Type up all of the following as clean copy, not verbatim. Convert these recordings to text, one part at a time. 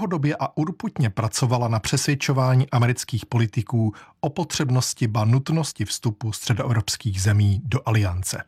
dlouhodobě a urputně pracovala na přesvědčování amerických politiků o potřebnosti ba nutnosti vstupu středoevropských zemí do aliance.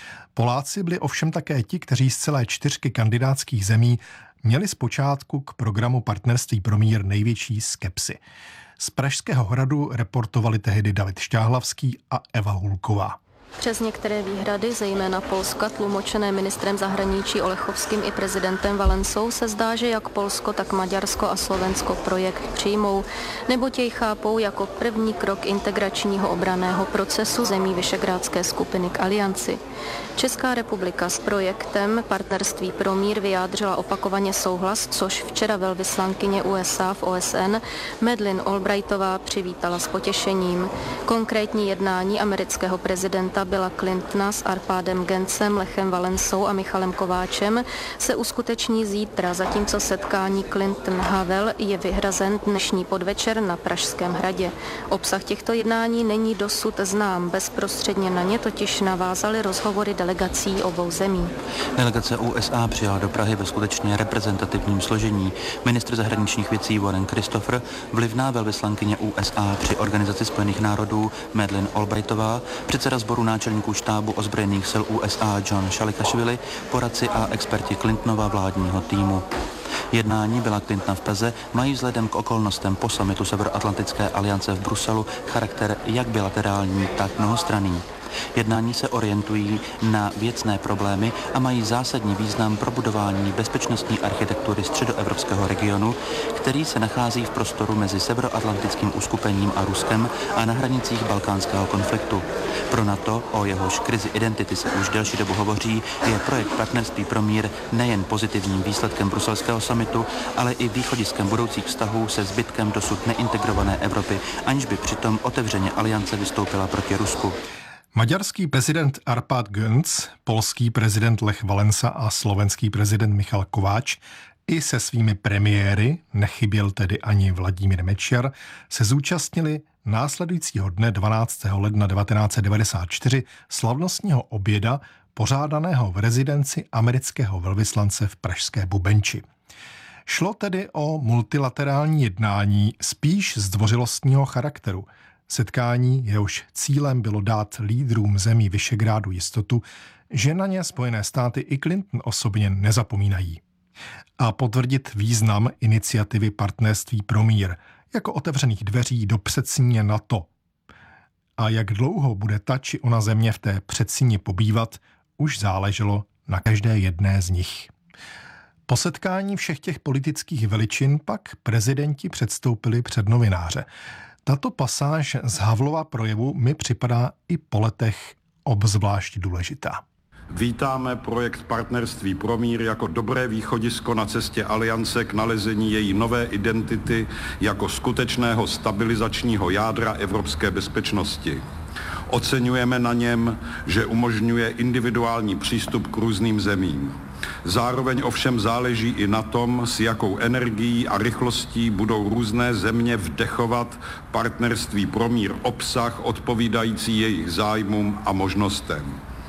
Poláci byli ovšem také ti, kteří z celé 4 kandidátských zemí měli zpočátku k programu Partnerství pro mír největší skepsi. Z Pražského hradu reportovali tehdy David Šťáhlavský a Eva Hulková. Přes některé výhrady, zejména Polska, tlumočené ministrem zahraničí Olechovským i prezidentem Valensou, se zdá, že jak Polsko, tak Maďarsko a Slovensko projekt přijmou, neboť jej chápou jako první krok integračního obranného procesu zemí Visegrádské skupiny k alianci. Česká republika s projektem Partnerství pro mír vyjádřila opakovaně souhlas, což včera velvyslankyně USA v OSN Madeleine Albrightová přivítala s potěšením. Konkrétní jednání amerického prezidenta Billa Clintona s Arpádem Gencem, Lechem Walesou a Michalem Kováčem se uskuteční zítra, zatímco setkání Clinton-Havel je vyhrazen dnešní podvečer na Pražském hradě. Obsah těchto jednání není dosud znám, bezprostředně na ně totiž navázaly rozhovory delegací obou zemí. Delegace USA přijala do Prahy ve skutečně reprezentativním složení ministr zahraničních věcí Warren Christopher, vlivná velvyslankyně USA při Organizaci spojených národů Madeleine Albrightová, předseda sboru náčelníků štábu ozbrojených sil USA John Šalikašvili, poradci a experti Clintonova vládního týmu. Jednání Billa Clintona v Praze mají vzhledem k okolnostem po summitu Severoatlantické aliance v Bruselu charakter jak bilaterální, tak mnohostranný. Jednání se orientují na věcné problémy a mají zásadní význam pro budování bezpečnostní architektury středoevropského regionu, který se nachází v prostoru mezi severoatlantickým uskupením a Ruskem a na hranicích balkánského konfliktu. Pro NATO, o jehož krizi identity se už delší dobu hovoří, je projekt Partnerství pro mír nejen pozitivním výsledkem bruselského summitu, ale i východiskem budoucích vztahů se zbytkem dosud neintegrované Evropy, aniž by přitom otevřeně aliance vystoupila proti Rusku. Maďarský prezident Arpád Gönc, polský prezident Lech Walesa a slovenský prezident Michal Kováč i se svými premiéry, nechyběl tedy ani Vladimír Mečiar, se zúčastnili následujícího dne 12. ledna 1994 slavnostního oběda pořádaného v rezidenci amerického velvyslance v pražské Bubenči. Šlo tedy o multilaterální jednání spíš zdvořilostního charakteru. Setkání, jehož cílem bylo dát lídrům zemí Visegrádu jistotu, že na ně Spojené státy i Clinton osobně nezapomínají. A potvrdit význam iniciativy Partnerství pro mír jako otevřených dveří do předsíně NATO. A jak dlouho bude ta či ona země v té předsíni pobývat, už záleželo na každé jedné z nich. Po setkání všech těch politických veličin pak prezidenti předstoupili před novináře. Tato pasáž z Havlova projevu mi připadá i po letech obzvlášť důležitá. Vítáme projekt Partnerství pro mír jako dobré východisko na cestě aliance k nalezení její nové identity jako skutečného stabilizačního jádra evropské bezpečnosti. Oceňujeme na něm, že umožňuje individuální přístup k různým zemím. Zároveň ovšem záleží i na tom, s jakou energií a rychlostí budou různé země vdechovat Partnerství pro mír obsah odpovídající jejich zájmům a možnostem.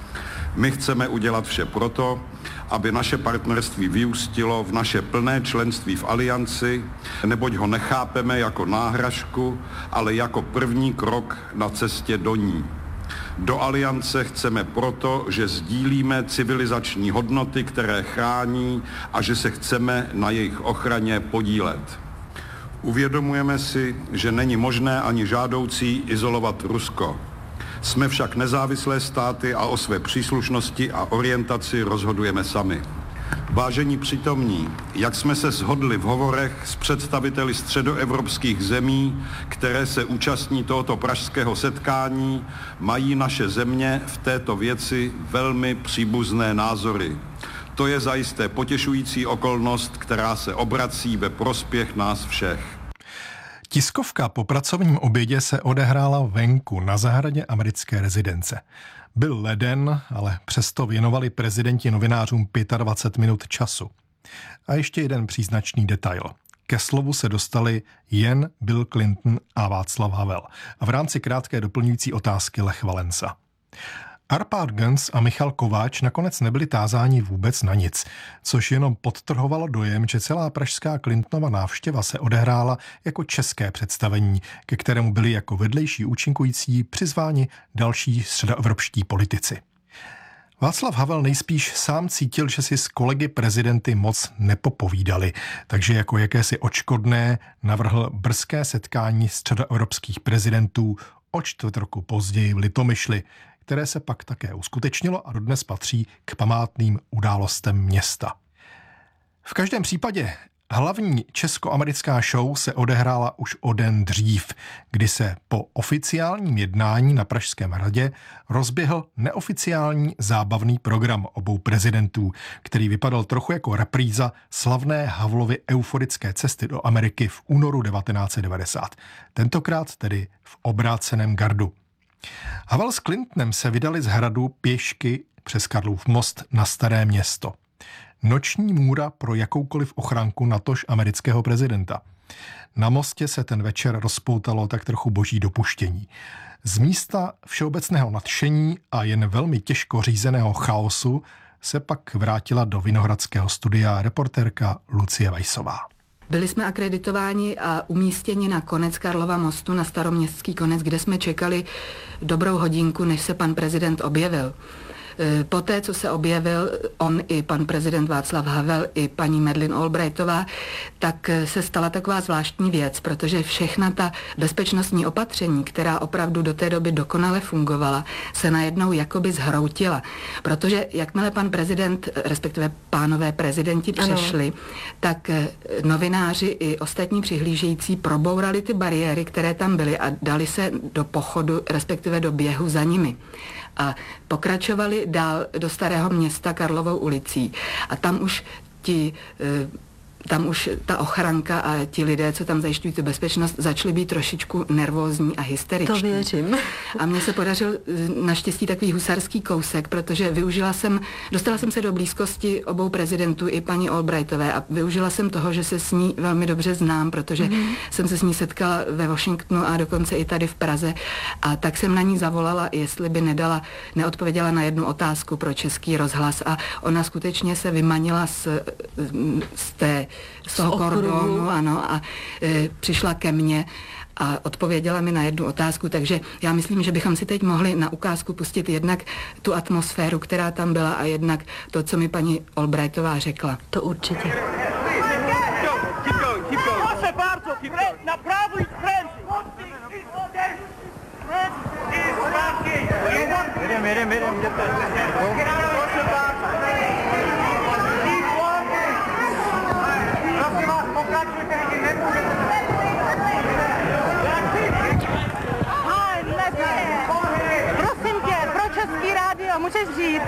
My chceme udělat vše proto, aby naše partnerství vyústilo v naše plné členství v alianci, neboť ho nechápeme jako náhražku, ale jako první krok na cestě do ní. Do aliance chceme proto, že sdílíme civilizační hodnoty, které chrání a že se chceme na jejich ochraně podílet. Uvědomujeme si, že není možné ani žádoucí izolovat Rusko. Jsme však nezávislé státy a o své příslušnosti a orientaci rozhodujeme sami. Vážení přítomní, jak jsme se shodli v hovorech s představiteli středoevropských zemí, které se účastní tohoto pražského setkání, mají naše země v této věci velmi příbuzné názory. To je zajisté potěšující okolnost, která se obrací ve prospěch nás všech. Tiskovka po pracovním obědě se odehrála venku na zahradě americké rezidence. Byl leden, ale přesto věnovali prezidenti novinářům 25 minut času. A ještě jeden příznačný detail. Ke slovu se dostali jen Bill Clinton a Václav Havel a v rámci krátké doplňující otázky Lech Walesa. Arpád Gönc a Michal Kováč nakonec nebyli tázáni vůbec na nic, což jenom podtrhovalo dojem, že celá pražská Clintonova návštěva se odehrála jako české představení, ke kterému byli jako vedlejší účinkující přizváni další středoevropští politici. Václav Havel nejspíš sám cítil, že si s kolegy prezidenty moc nepopovídali, takže jako jakési odškodné navrhl brzké setkání středoevropských prezidentů o čtvrt roku později v Litomyšli, které se pak také uskutečnilo a dodnes patří k památným událostem města. V každém případě hlavní česko-americká show se odehrála už o den dřív, kdy se po oficiálním jednání na Pražském hradě rozběhl neoficiální zábavný program obou prezidentů, který vypadal trochu jako repríza slavné Havlovy euforické cesty do Ameriky v únoru 1990. Tentokrát tedy v obráceném gardu. Havel s Clintonem se vydali z hradu pěšky přes Karlův most na Staré Město. Noční můra pro jakoukoliv ochranku natož amerického prezidenta. Na mostě se ten večer rozpoutalo tak trochu boží dopuštění. Z místa všeobecného nadšení a jen velmi těžko řízeného chaosu se pak vrátila do Vinohradského studia reportérka Lucie Vajsová. Byli jsme akreditováni a umístěni na konec Karlova mostu, na Staroměstský konec, kde jsme čekali dobrou hodinku, než se pan prezident objevil. Poté, co se objevil on i pan prezident Václav Havel i paní Madeleine Albrightová, tak se stala taková zvláštní věc, protože všechna ta bezpečnostní opatření, která opravdu do té doby dokonale fungovala, se najednou jakoby zhroutila. Protože jakmile pan prezident, respektive pánové prezidenti přešli, tak novináři i ostatní přihlížející probourali ty bariéry, které tam byly a dali se do pochodu, respektive do běhu za nimi. A pokračovali dál do Starého Města Karlovou ulicí. A tam už ta ochranka a ti lidé, co tam zajišťují tu bezpečnost, začali být trošičku nervózní a hysteriční. To věřím. A mně se podařil naštěstí takový husarský kousek, protože dostala jsem se do blízkosti obou prezidentů i paní Albrightové a využila jsem toho, že se s ní velmi dobře znám, protože jsem se s ní setkala ve Washingtonu a dokonce i tady v Praze. A tak jsem na ní zavolala, jestli by neodpověděla na jednu otázku pro Český rozhlas a ona skutečně se vymanila z toho kordonu, ano, a přišla ke mně a odpověděla mi na jednu otázku, takže já myslím, že bychom si teď mohli na ukázku pustit jednak tu atmosféru, která tam byla a jednak to, co mi paní Albrightová řekla. To určitě. Jedem. Prosím tě, pro Český rádio, můžeš říct?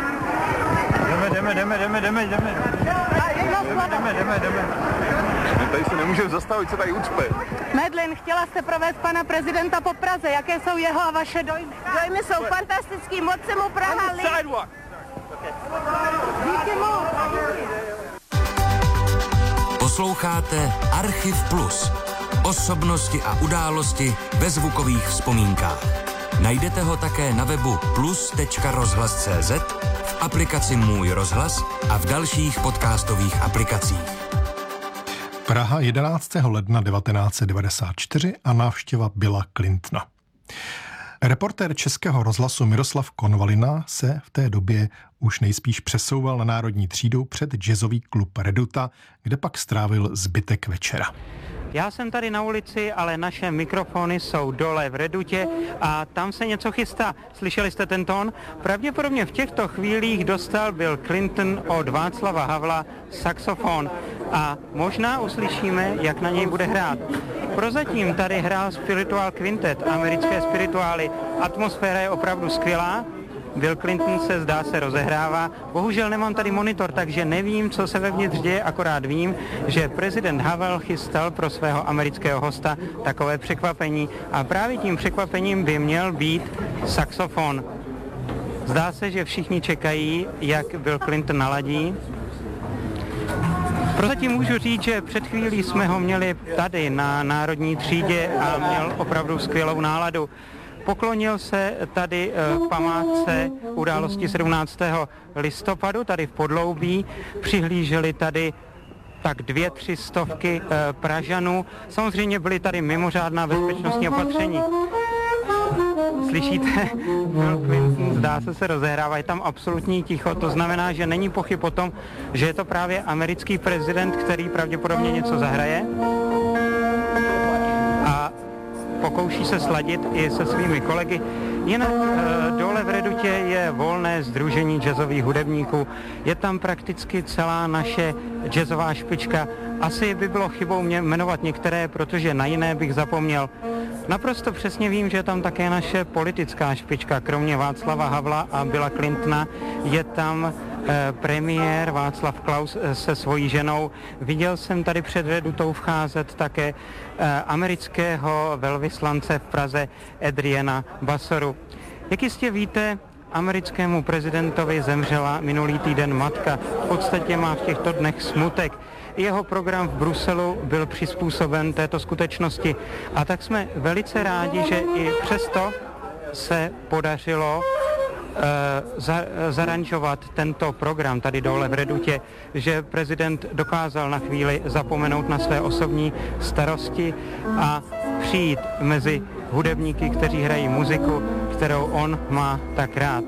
Jdeme. Tady se nemůžeme zastavit, co tady ucpe. Madeleine, chtěla jste provést pana prezidenta po Praze. Jaké jsou jeho a vaše dojmy? Dojmy jsou fantastický, moc se mu Praha líbí. Díky moc. Posloucháte Archiv Plus. Osobnosti a události ve zvukových vzpomínkách. Najdete ho také na webu plus.rozhlas.cz, v aplikaci Můj rozhlas a v dalších podcastových aplikacích. Praha 11. ledna 1994 a návštěva Billa Clintona. Reportér Českého rozhlasu Miroslav Konvalina se v té době už nejspíš přesouval na Národní třídu před jazzový klub Reduta, kde pak strávil zbytek večera. Já jsem tady na ulici, ale naše mikrofony jsou dole v Redutě a tam se něco chystá. Slyšeli jste ten tón? Pravděpodobně v těchto chvílích dostal Bill Clinton od Václava Havla saxofon a možná uslyšíme, jak na něj bude hrát. Prozatím tady hrál Spiritual Quintet, americké spirituály. Atmosféra je opravdu skvělá. Bill Clinton se zdá se rozehrává. Bohužel nemám tady monitor, takže nevím, co se vevnitř děje, akorát vím, že prezident Havel chystal pro svého amerického hosta takové překvapení a právě tím překvapením by měl být saxofon. Zdá se, že všichni čekají, jak Bill Clinton naladí. Prozatím můžu říct, že před chvílí jsme ho měli tady na Národní třídě a měl opravdu skvělou náladu. Poklonil se tady památce události 17. listopadu, tady v Podloubí. Přihlíželi tady tak 200-300 Pražanů. Samozřejmě byly tady mimořádná bezpečnostní opatření. Slyšíte? Bill Clinton, zdá se rozehrává, je tam absolutní ticho, to znamená, že není pochyb o tom, že je to právě americký prezident, který pravděpodobně něco zahraje a pokouší se sladit i se svými kolegy. Jinak dole v Redutě je volné sdružení jazzových hudebníků, je tam prakticky celá naše jazzová špička. Asi by bylo chybou mě jmenovat některé, protože na jiné bych zapomněl. Naprosto přesně vím, že je tam také naše politická špička, kromě Václava Havla a Billa Clintona je tam premiér Václav Klaus se svojí ženou. Viděl jsem tady před Redutou vcházet také amerického velvyslance v Praze Adriana Bassoru. Jak jistě víte, americkému prezidentovi zemřela minulý týden matka. V podstatě má v těchto dnech smutek. Jeho program v Bruselu byl přizpůsoben této skutečnosti a tak jsme velice rádi, že i přesto se podařilo zaranžovat tento program tady dole v Redutě, že prezident dokázal na chvíli zapomenout na své osobní starosti a přijít mezi hudebníky, kteří hrají muziku, kterou on má tak rád.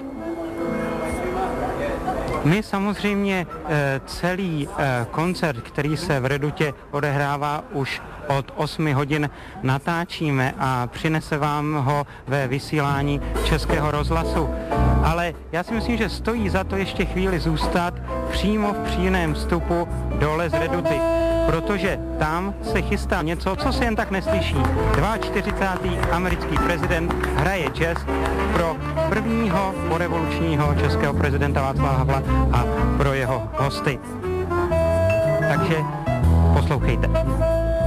My samozřejmě celý koncert, který se v Redutě odehrává už od 8 hodin, natáčíme a přinese vám ho ve vysílání Českého rozhlasu. Ale já si myslím, že stojí za to ještě chvíli zůstat přímo v přímém vstupu dole z Reduty, protože tam se chystá něco, co se jen tak neslyší. 42. americký prezident hraje jazz pro prvního porevolučního českého prezidenta Václava Havla a pro jeho hosty. Takže poslouchejte.